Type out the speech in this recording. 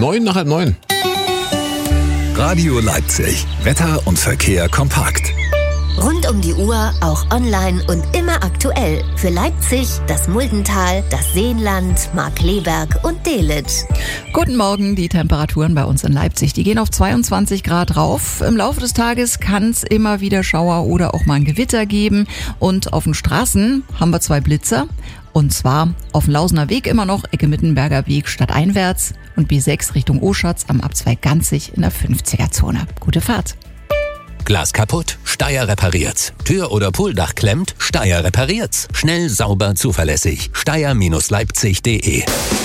8:09. Radio Leipzig. Wetter und Verkehr kompakt. Rund um die Uhr, auch online und immer aktuell. Für Leipzig, das Muldental, das Seenland, Markkleeberg und Delitzsch. Guten Morgen, die Temperaturen bei uns in Leipzig, die gehen auf 22 Grad rauf. Im Laufe des Tages kann es immer wieder Schauer oder auch mal ein Gewitter geben. Und auf den Straßen haben wir 2 Blitzer. Und zwar auf dem Lausener Weg immer noch, Ecke Mittenberger Weg stadteinwärts und B6 Richtung Oschatz am Abzweig Ganzig in der 50er-Zone. Gute Fahrt. Glas kaputt? Steyr repariert's. Tür oder Pooldach klemmt? Steyr repariert's. Schnell, sauber, zuverlässig. Steyr-Leipzig.de